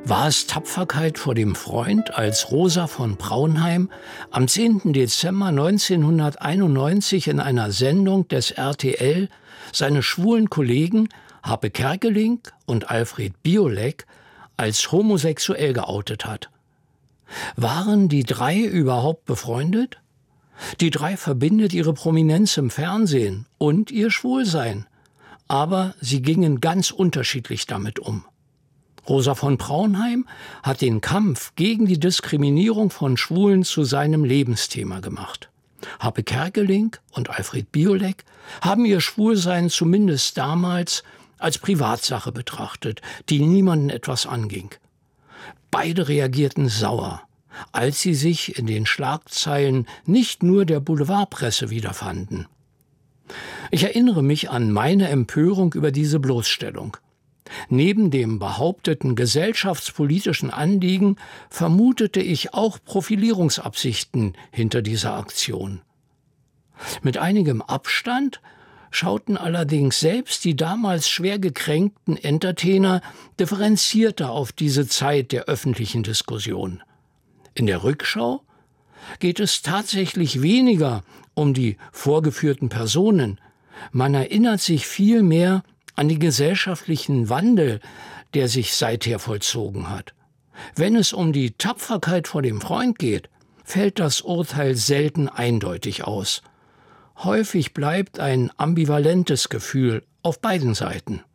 War es Tapferkeit vor dem Freund, als Rosa von Braunheim am 10. Dezember 1991 in einer Sendung des RTL seine schwulen Kollegen Harpe Kerkeling und Alfred Biolek als homosexuell geoutet hat? Waren die drei überhaupt befreundet? Die drei verbindet ihre Prominenz im Fernsehen und ihr Schwulsein. Aber sie gingen ganz unterschiedlich damit um. Rosa von Braunheim hat den Kampf gegen die Diskriminierung von Schwulen zu seinem Lebensthema gemacht. Harpe Kerkeling und Alfred Biolek haben ihr Schwulsein zumindest damals als Privatsache betrachtet, die niemanden etwas anging. Beide reagierten sauer, als sie sich in den Schlagzeilen nicht nur der Boulevardpresse wiederfanden. Ich erinnere mich an meine Empörung über diese Bloßstellung. Neben dem behaupteten gesellschaftspolitischen Anliegen vermutete ich auch Profilierungsabsichten hinter dieser Aktion. Mit einigem Abstand schauten allerdings selbst die damals schwer gekränkten Entertainer differenzierter auf diese Zeit der öffentlichen Diskussion. In der Rückschau geht es tatsächlich weniger um die vorgeführten Personen. Man erinnert sich vielmehr an den gesellschaftlichen Wandel, der sich seither vollzogen hat. Wenn es um die Tapferkeit vor dem Freund geht, fällt das Urteil selten eindeutig aus. Häufig bleibt ein ambivalentes Gefühl auf beiden Seiten.